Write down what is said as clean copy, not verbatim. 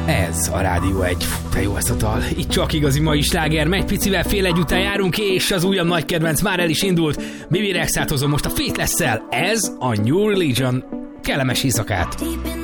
Ez a Rádió 1. Te jó ez a dal. Itt csak igazi mai sláger. Megy picivel fél egy után járunk, és az újabb nagy kedvenc már el is indult. Bibi Rexát hozom most a Faithless-szel. Ez a New Religion. Kellemes éjszakát.